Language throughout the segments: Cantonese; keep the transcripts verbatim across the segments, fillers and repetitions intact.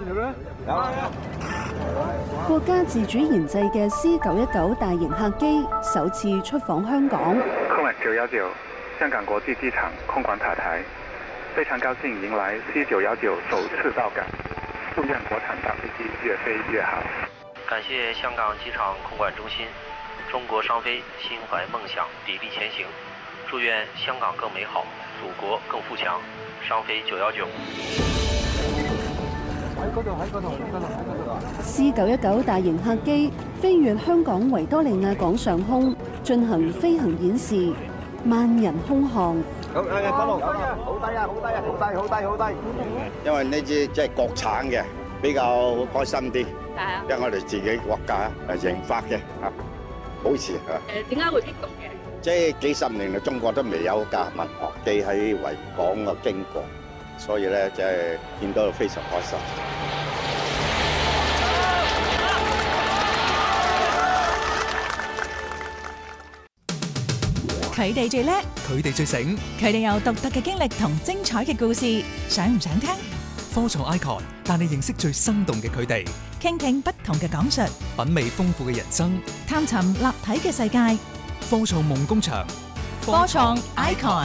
國家自主研製嘅 C 九一九大型客機首次出訪香港。 空管九一九，香港國際機場空管塔台，非常高興迎來 C 九一九首次到港，祝願國產大飛機越飛越好。 感謝香港機場空管中心，中國商飛心懷夢想，砥礪前行，祝願香港更美好，祖國更富強。商飛九一九。 喺嗰度，喺嗰度，喺嗰度，喺嗰度。 C 九一九大型客機飛越香港維多利亞港上空，進行飛行演示，萬人空巷。 好，誒，嗰度，好低啊，好低啊，好低，好低，好低。 因為呢支即係國產嘅，比較開心啲。 係啊。 因為我哋自己國家誒研發嘅嚇，好似嚇。 誒，點解會激動嘅？ 即係幾十年嚟，中國都未有架民航機喺維港嘅經過，所以咧即係見到非常開心。 佢哋最叻， 佢哋最醒， 佢哋有獨特嘅經歷同精彩嘅故事，想唔想聽？ 科創 icon 帶你認識最生動嘅佢哋， 傾聽不同嘅講述， 品味豐富嘅人生， 探尋立體嘅世界。 科創夢工場， 科創 icon。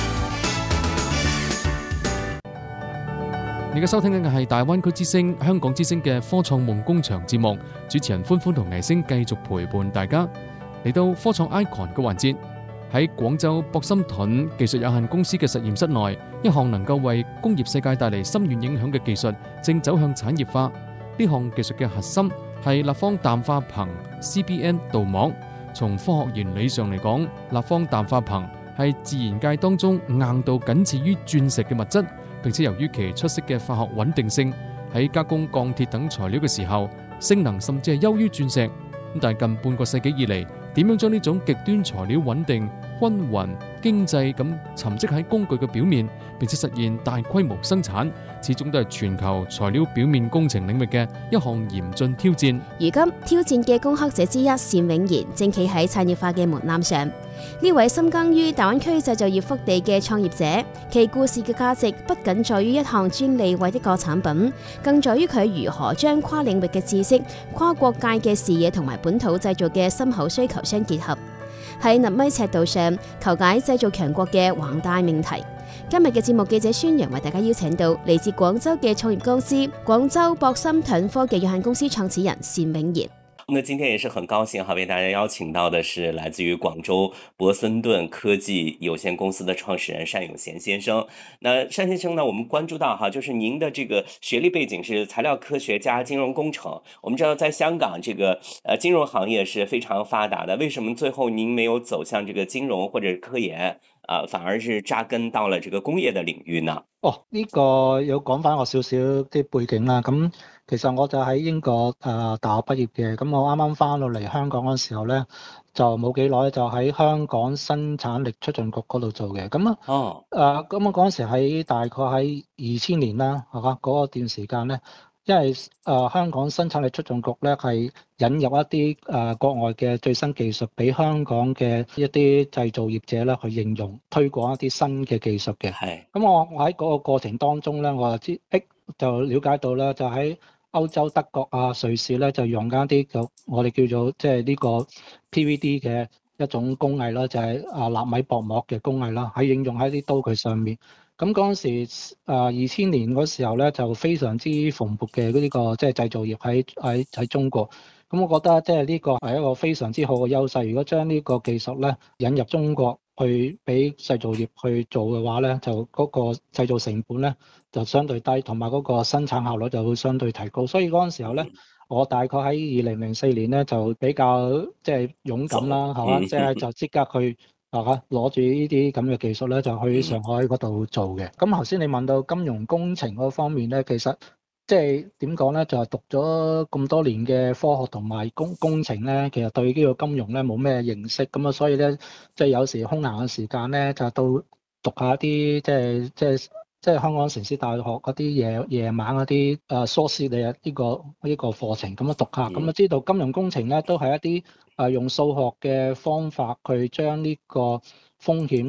你而家收聽緊嘅係大灣區之聲、香港之聲嘅科創夢工場節目，主持人歡歡同倪星繼續陪伴大家嚟到科創 icon 嘅環節。喺廣州博森盾技術有限公司嘅實驗室內，一項能夠為工業世界帶嚟深遠影響嘅技術正走向產業化。呢項技術嘅核心係立方氮化硼 C B N 鍍膜。從科學原理上嚟講，立方氮化硼係自然界當中硬度僅次於鑽石嘅物質，並且由於其出色嘅化學穩定性，喺加工鋼鐵等材料嘅時候，性能甚至係優於鑽石。但係近半個世紀以嚟，點樣將呢種極端材料穩定、均勻、經濟咁沉積喺工具嘅表面，並且實現大規模生產，始終都係全球材料表面工程領域嘅一項嚴峻挑戰。 如今挑戰嘅攻克者之一單永賢正企喺產業化嘅門檻上。呢位深耕於大灣區製造業腹地嘅創業者，其故事嘅價值不僅在於一項專利或一個產品，更在於佢如何將跨領域嘅知識、跨國界嘅視野同埋本土製造嘅深厚需求相結合，喺納米尺度上求解製造強國嘅宏大命題。今日嘅節目記者孫陽為大家邀請到嚟自廣州嘅創業公司廣州博森盾科技有限公司創始人單永賢。 那今天也是很高興哈，為大家邀請到的是來自於廣州博森盾科技有限公司的創始人單永賢先生。那單先生呢，我們關注到哈，就是您的這個學歷背景是材料科學加金融工程。我們知道在香港這個呃金融行業是非常發達的，為什麼最後您沒有走向這個金融或者科研啊、呃，反而是扎根到了這個工業的領域呢？ 哦，呢、這個要講翻我少少啲背景啦，咁。其實我就喺英國誒、呃、大學畢業嘅，咁我啱啱翻到嚟香港嗰時候咧，就冇幾耐就喺香港生產力促進局嗰度做嘅，咁啊， 哦， 誒咁我嗰陣時喺大概喺二千年啦，係嘛嗰段時間咧，因為誒、呃、香港生產力促進局咧係引入一啲誒、呃、國外嘅最新技術俾香港嘅一啲製造業者咧去應用推廣一啲新嘅技術嘅， 係，咁我我喺嗰個過程當中咧，我就知誒就了解到啦，就喺歐洲德國啊、瑞士咧就用緊啲叫我哋叫做即係呢個 P V D 嘅一種工藝啦，就係、是、啊納米薄膜嘅工藝啦，喺應用喺啲刀具上面。咁嗰陣時啊二千年嗰時候咧就非常之蓬勃嘅呢個即係製造業喺喺喺中國。咁我覺得即係呢個係一個非常之好嘅優勢。如果將呢個技術咧引入中國去俾製造業去做嘅話咧，就嗰個製造成本咧就相對低，同埋嗰個生產效率就會相對提高。所以嗰陣時候咧，我大概喺二零零四年咧就比較即係勇敢啦，係嘛，即係就即刻去啊攞住呢啲咁嘅技術咧，就去上海嗰度做嘅。咁頭先你問到金融工程嗰方面咧，其實即係點講咧，就係、是、讀咗咁多年嘅科學同埋工工程咧，其實對呢個金融咧冇咩認識，咁啊，所以咧即係有時空閒嘅時間咧，就到讀下啲即係即係即係香港城市大學嗰啲夜夜晚嗰啲誒碩士嘅呢個呢、呢個課程，咁啊讀下，咁啊知道金融工程咧都係一啲誒用數學嘅方法去將呢個風險咧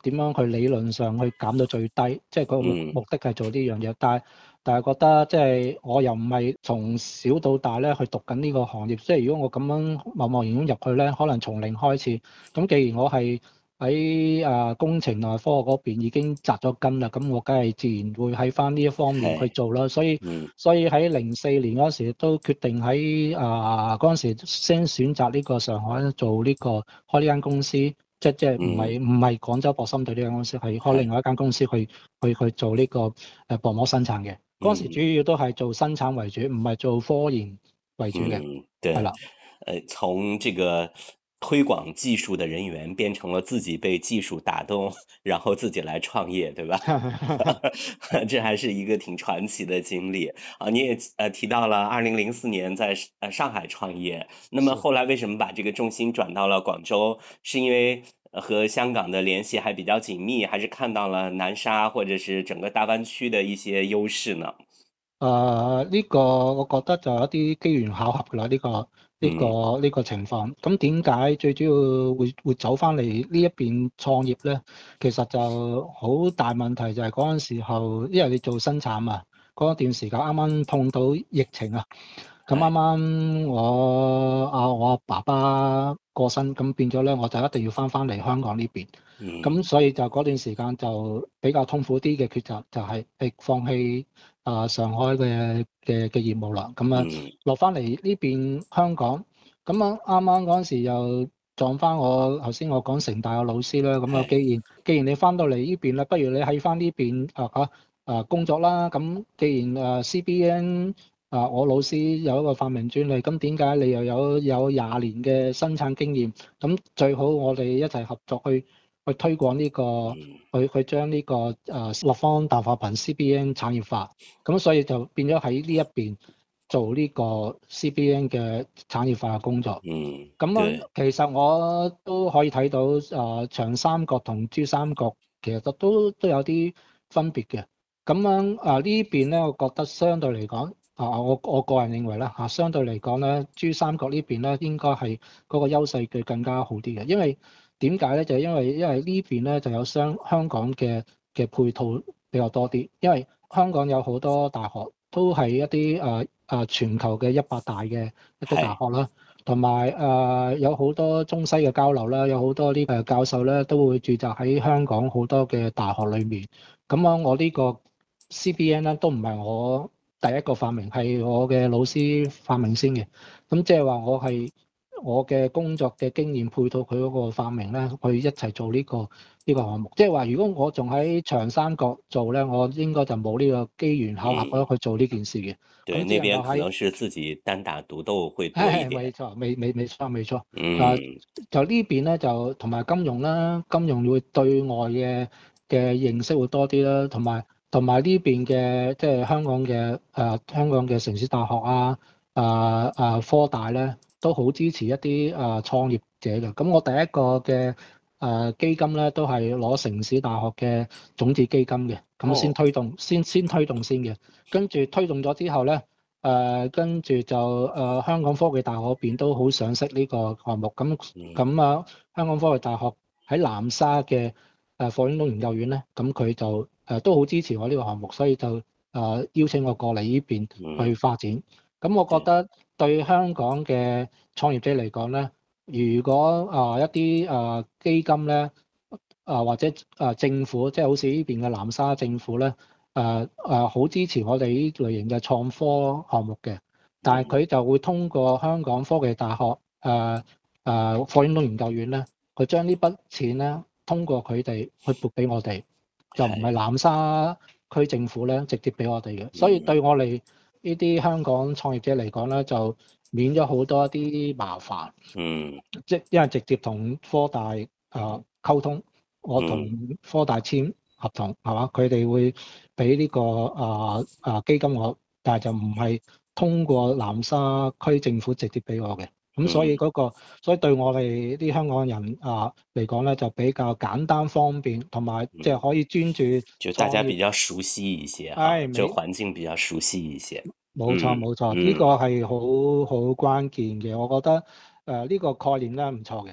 點樣去理論上去減到最低，即係個目嗯目的係做呢樣嘢。但係但係覺得即係我又唔係從小到大咧去讀緊呢個行業，即係如果我咁樣貿貿然咁入去咧，可能從零開始。咁既然我係喺啊工程同埋科學嗰邊已經紮咗根啦，咁我梗係自然會喺翻呢一方面去做啦。所以、 嗯、 所以喺零四年嗰時都決定喺啊嗰陣時先選擇呢個上海做呢、呢個開呢間公司，即即係唔係唔係廣州博深對呢間公司，係開另外一間公司去去去做呢個誒薄膜生產嘅。嗰陣時主要都係做生產為主，唔係做科研為主嘅。 嗯，對， 係啦。 呃，從這個推廣技術的人員變成了自己被技術打動，然後自己來創業，對吧？這還是一個挺傳奇的經歷啊！你也呃提到了二零零四年在呃上海創業，那麼後來為什麼把這個重心轉到了廣州？是因為和香港的聯繫還比較緊密，還是看到了南沙或者是整個大灣區的一些優勢呢？ 誒、呃、呢、這個我覺得就有一啲機緣巧合㗎啦，呢、這個呢、這個呢、這個情況。咁點解最主要會會走翻嚟呢一邊創業咧？其實就好大問題就係嗰陣時候，因為你做生產啊，嗰段時間啱啱碰到疫情啊。咁啱啱我啊我阿爸爸過身，咁變咗咧，我就一定要翻翻嚟香港呢邊。咁、嗯、所以就嗰段時間就比較痛苦啲嘅抉擇，就係誒放棄啊、呃、上海嘅嘅嘅業務啦。咁啊落翻嚟呢邊香港，咁啊啱啱嗰陣時又撞翻我頭先我講城大嘅老師啦。咁啊既然既然你翻到嚟呢邊啦，不如你喺翻呢邊啊啊啊工作啦。咁既然啊 C B N 啊！我老師有一個發明專利，咁點解你又有有廿年嘅生產經驗？咁最好我哋一齊合作去去推廣呢、這個，去去將呢、這個誒、呃、立方氮化鈿 C B N 產業化。咁所以就變咗喺呢一邊做呢個 C B N 嘅產業化嘅工作。嗯。咁啊，其實我都可以睇到誒、呃、長三角同珠三角其實都都都有啲分別嘅。咁樣啊呢邊咧，我覺得相對嚟講。啊！我我個人認為咧嚇，相對嚟講咧，珠三角呢邊咧應該係嗰個優勢佢更加好啲嘅，因為點解咧？就係因為因為呢邊咧就有相香港嘅嘅配套比較多啲，因為香港有好多大學都係一啲誒誒全球嘅一百大嘅一啲大學啦，同埋誒有好多中西嘅交流啦，有好多啲誒教授咧都會駐紮喺香港好多嘅大學裏面。咁啊，我呢個 C B N 咧都唔係我第一個發明，係我嘅老師發明先嘅，咁即係話我係我嘅工作嘅經驗配套佢嗰個發明咧，去一齊做呢、這個呢、這個項目。即係話如果我仲喺長三角做咧，我應該就冇呢個機緣巧合去做呢件事嘅。 嗯、對，那邊可能是自己單打獨鬥會多一點。 冇錯，沒沒沒錯沒錯。 嗯。 啊，就呢邊咧就同埋金融啦，金融會對外嘅嘅認識會多啲啦，同埋。同埋呢邊嘅即係香港嘅誒、呃、香港嘅城市大學啊、啊啊科大咧，都好支持一啲誒、呃、創業者嘅。咁我第一個嘅誒、呃、基金咧，都係攞城市大學嘅種子基金嘅，咁先推動，oh. 先先推動先嘅。跟住推動咗之後咧，誒、呃、跟住就誒、呃、香港科技大學嗰邊都好賞識呢個項目。咁咁啊，香港科技大學喺南沙嘅誒霍英東研究院咧，咁佢就誒、呃、都好支持我呢個項目，所以就誒、呃、邀請我過嚟呢邊去發展。咁、嗯、我覺得對香港嘅創業者嚟講咧，如果啊、呃、一啲誒、呃、基金咧，啊、呃、或者啊政府，即係好似呢邊嘅南沙政府咧，誒誒好支持我哋呢類型嘅創科項目嘅，但係佢就會通過香港科技大學誒誒、呃呃、霍英東研究院咧，佢將呢筆錢咧通過佢哋去撥俾我哋。就唔係南沙區政府咧直接俾我哋嘅，所以對我哋呢啲香港創業者嚟講咧，就免咗好多一啲麻煩。嗯，即係因為直接同科大啊、呃、溝通，我同科大簽合同係嘛，佢哋會俾呢個啊啊、呃、基金我，但係就唔係通過南沙區政府直接俾我嘅。咁所以嗰、那個，所以對我哋啲香港人啊嚟講咧，就比較簡單方便，同埋即係可以專注、嗯。 就大家比較熟悉一些，哎，就環境比較熟悉一些。 冇錯冇錯，呢、嗯這個係好好關鍵嘅。我覺得誒呢、呃這個概念咧唔錯嘅。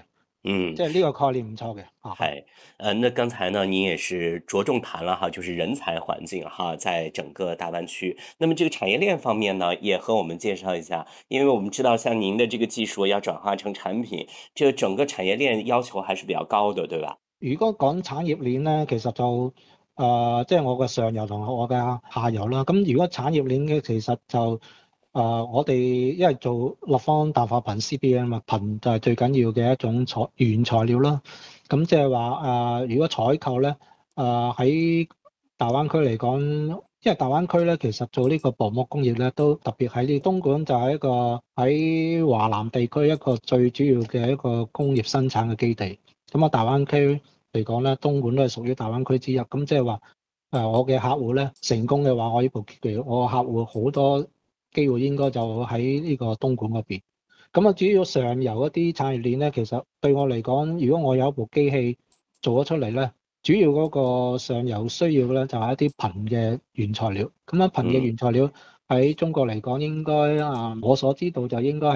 嗯， 即係呢個概念唔錯嘅啊。 係，呃，那剛才呢，您也是着重談了哈，就是人才環境哈，在整個大灣區。那麼這個產業鏈方面呢，也和我們介紹一下，因為我們知道像您的這個技術要轉化成產品，這個整個產業鏈要求還是比較高的，對吧？ 如果講產業鏈咧，其實就誒，即、呃、係、就是、我嘅上游同我嘅下游啦。咁如果產業鏈嘅其實就誒、呃，我哋因為做立方氮化鈿 C B M 啊，鈿就係最緊要嘅一種材原材料啦。咁即係話誒，如果採購咧，誒、呃、喺大灣區嚟講，因為大灣區咧其實做呢個薄膜工業咧，都特別喺呢東莞就係一個喺華南地區一個最主要嘅一個工業生產嘅基地。咁啊，大灣區嚟講咧，東莞都係屬於大灣區之一。咁即係話誒，我嘅客戶咧成功嘅話，我呢部機，我客戶好多機會應該就喺呢個東莞嗰邊。咁啊，主要上游一啲產業鏈咧，其實對我嚟講，如果我有一部機器做咗出嚟咧，主要嗰個上游需要嘅咧就係一啲鈿嘅原材料。咁樣鈿嘅原材料喺中國嚟講，應該啊，我所知道就應該係